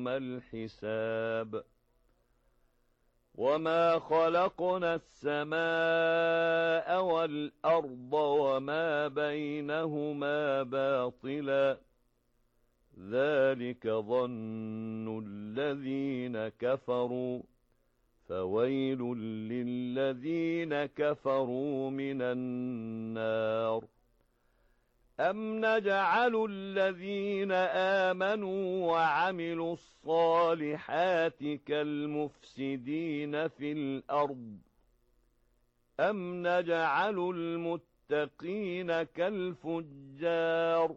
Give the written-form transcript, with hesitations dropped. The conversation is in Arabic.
يوم الحساب وما خلقنا السماء والأرض وما بينهما باطلا ذلك ظن الذين كفروا فويل للذين كفروا من النار أم نجعل الذين آمنوا وعملوا الصالحات كالمفسدين في الأرض أم نجعل المتقين كالفجار